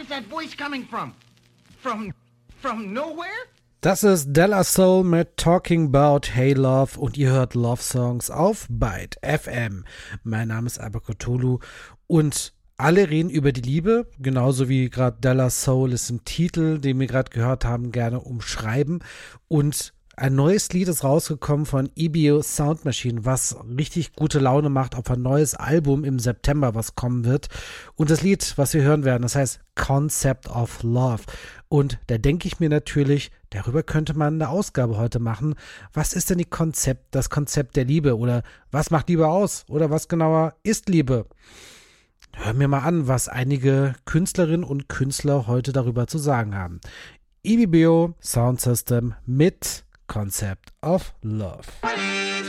is that voice coming from? From nowhere? Das ist De La Soul mit Talking About Hey Love und ihr hört Love Songs auf Byte FM. Mein Name ist Albert Cthulhu und alle reden über die Liebe, genauso wie gerade De La Soul es im Titel, den wir gerade gehört haben, gerne umschreiben. Und ein neues Lied ist rausgekommen von EBO Sound Machine, was richtig gute Laune macht auf ein neues Album im September, was kommen wird. Und das Lied, was wir hören werden, das heißt Concept of Love. Und da denke ich mir natürlich, darüber könnte man eine Ausgabe heute machen. Was ist denn das Konzept der Liebe? Oder was macht Liebe aus? Oder was genauer ist Liebe? Hören wir mal an, was einige Künstlerinnen und Künstler heute darüber zu sagen haben. EBO Sound System mit Concept of Love.